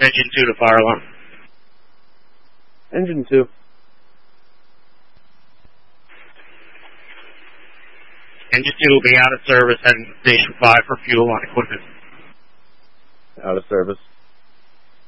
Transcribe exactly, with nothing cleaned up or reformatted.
Engine two to fire alarm. Engine two. Engine two will be out of service, heading to Station five for fuel on equipment. Out of service.